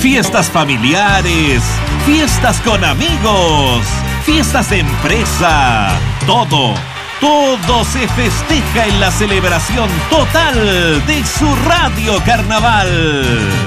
Fiestas familiares, fiestas con amigos, fiestas de empresa, todo se festeja en la celebración total de su Radio Carnaval.